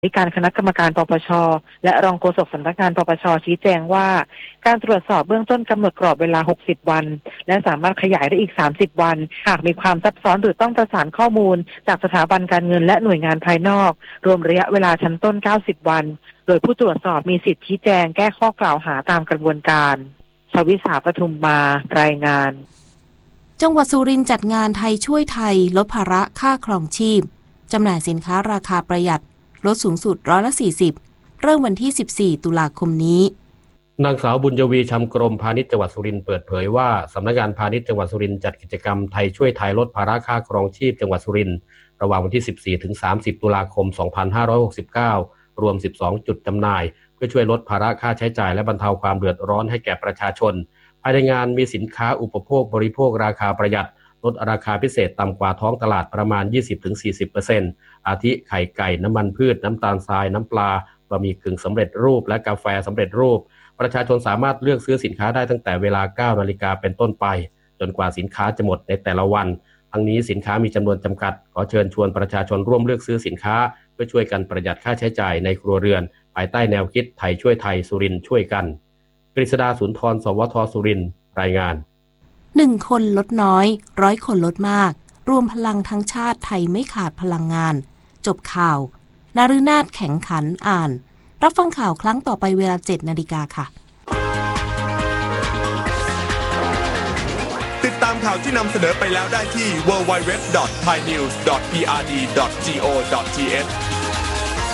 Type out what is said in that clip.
การคณะกรรมการปปช.และรองโฆษกสำนักงานปปช.ชี้แจงว่าการตรวจสอบเบื้องต้นกำหนดกรอบเวลา60วันและสามารถขยายได้อีก30วันหากมีความซับซ้อนหรือต้องประสานข้อมูลจากสถาบันการเงินและหน่วยงานภายนอกรวมระยะเวลาชั้นต้น90วันโดยผู้ตรวจสอบมีสิทธิชี้แจงแก้ข้อกล่าวหาตามกระบวนการชวิษา ปทุมมารายงานจังหวัดสุรินทร์จัดงานไทยช่วยไทยลดภาระค่าครองชีพจำหน่ายสินค้าราคาประหยัดลดสูงสุด40%เริ่มวันที่14ตุลาคมนี้นางสาวบุญยวีชำกรมพาณิชย์จังหวัดสุรินทร์เปิดเผยว่าสำนักงานพาณิชย์จังหวัดสุรินทร์จัดกิจกรรมไทยช่วยไทยลดภาระค่าครองชีพจังหวัดสุรินทร์ระหว่างวันที่14ถึง30ตุลาคม2569รวม12จุดจำหน่ายเพื่อช่วยลดภาระค่าใช้จ่ายและบรรเทาความเดือดร้อนให้แก่ประชาชนภายในงานมีสินค้าอุปโภคบริโภคราคาประหยัดลดราคาพิเศษต่ำกว่าท้องตลาดประมาณ 20-40% อาทิไข่ไก่น้ำมันพืชน้ำตาลทรายน้ำปลาบะหมี่กึ่งสำเร็จรูปและกาแฟสำเร็จรูปประชาชนสามารถเลือกซื้อสินค้าได้ตั้งแต่เวลา 9 นาฬิกาเป็นต้นไปจนกว่าสินค้าจะหมดในแต่ละวันทั้งนี้สินค้ามีจำนวนจำกัดขอเชิญชวนประชาชนร่วมเลือกซื้อสินค้าเพื่อช่วยกันประหยัดค่าใช้จ่ายในครัวเรือนภายใต้แนวคิดไทยช่วยไทยสุรินทร์ช่วยกันกฤษดาสุนทรสวทสุรินทร์รายงาน 1 คนลดน้อย100 คนลดมากรวมพลังทั้งชาติไทยไม่ขาดพลังงานจบข่าวนฤนาถแข็งขันอ่านรับฟังข่าวครั้งต่อไปเวลา 7 นาฬิกาค่ะติดตามข่าวที่นำเสนอไปแล้วได้ที่ www.thainews.prd.go.th